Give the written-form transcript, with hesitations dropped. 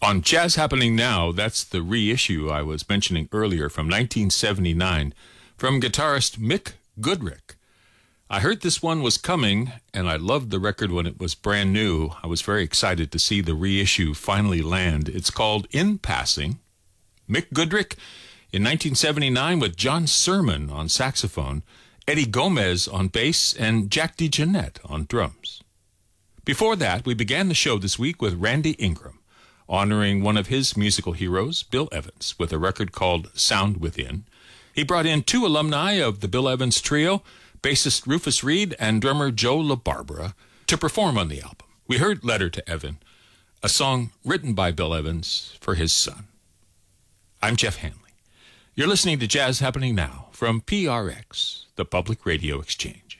On Jazz Happening Now, that's the reissue I was mentioning earlier from 1979 from guitarist Mick Goodrick. I heard this one was coming, and I loved the record when it was brand new. I was very excited to see the reissue finally land. It's called In Passing. Mick Goodrick in 1979 with John Sermon on saxophone, Eddie Gomez on bass, and Jack DeJohnette on drums. Before that, we began the show this week with Randy Ingram, honoring one of his musical heroes, Bill Evans, with a record called Sound Within. He brought in two alumni of the Bill Evans Trio, bassist Rufus Reid and drummer Joe LaBarbera, to perform on the album. We heard Letter to Evan, a song written by Bill Evans for his son. I'm Jeff Hanley. You're listening to Jazz Happening Now from PRX, the Public Radio Exchange.